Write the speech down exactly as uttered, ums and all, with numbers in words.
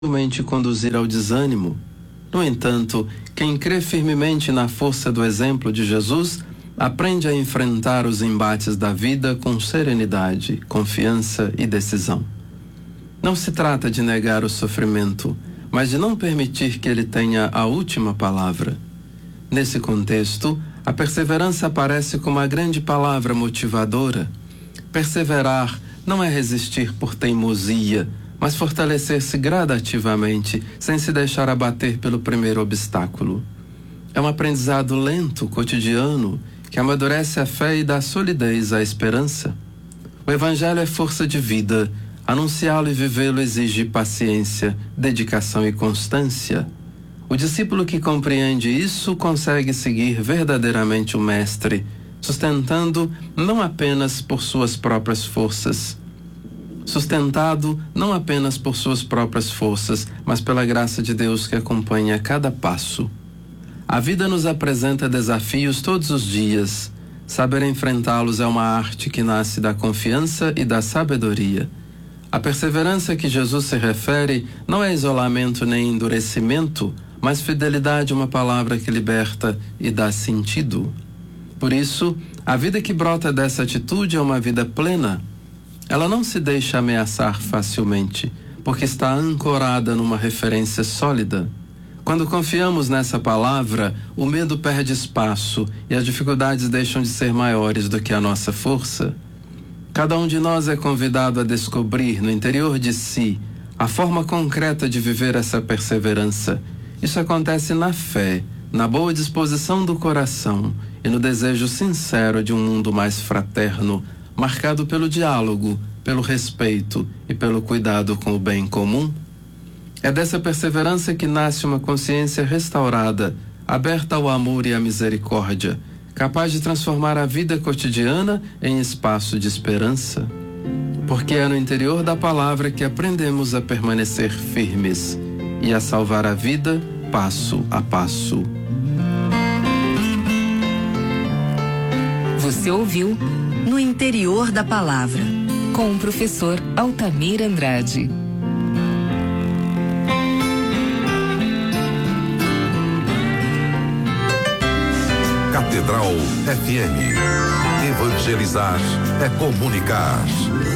facilmente conduzir ao desânimo. No entanto, quem crê firmemente na força do exemplo de Jesus aprende a enfrentar os embates da vida com serenidade, confiança e decisão. Não se trata de negar o sofrimento, mas de não permitir que ele tenha a última palavra. Nesse contexto, a perseverança aparece como a grande palavra motivadora. Perseverar não é resistir por teimosia, mas fortalecer-se gradativamente, sem se deixar abater pelo primeiro obstáculo. É um aprendizado lento, cotidiano, que amadurece a fé e dá solidez à esperança. O Evangelho é força de vida. Anunciá-lo e vivê-lo exige paciência, dedicação e constância. O discípulo que compreende isso consegue seguir verdadeiramente o Mestre, sustentando não apenas por suas próprias forças, sustentado não apenas por suas próprias forças, mas pela graça de Deus que acompanha cada passo. A vida nos apresenta desafios todos os dias. Saber enfrentá-los é uma arte que nasce da confiança e da sabedoria. A perseverança que Jesus se refere não é isolamento nem endurecimento, mas fidelidade, uma palavra que liberta e dá sentido. Por isso, a vida que brota dessa atitude é uma vida plena. Ela não se deixa ameaçar facilmente, porque está ancorada numa referência sólida. Quando confiamos nessa palavra, o medo perde espaço e as dificuldades deixam de ser maiores do que a nossa força. Cada um de nós é convidado a descobrir no interior de si a forma concreta de viver essa perseverança. Isso acontece na fé, na boa disposição do coração e no desejo sincero de um mundo mais fraterno, marcado pelo diálogo, pelo respeito e pelo cuidado com o bem comum. É dessa perseverança que nasce uma consciência restaurada, aberta ao amor e à misericórdia, capaz de transformar a vida cotidiana em espaço de esperança. Porque é no interior da palavra que aprendemos a permanecer firmes e a salvar a vida passo a passo. Você ouviu No Interior da Palavra, com o professor Altamir Andrade. Catedral F M. Evangelizar é comunicar.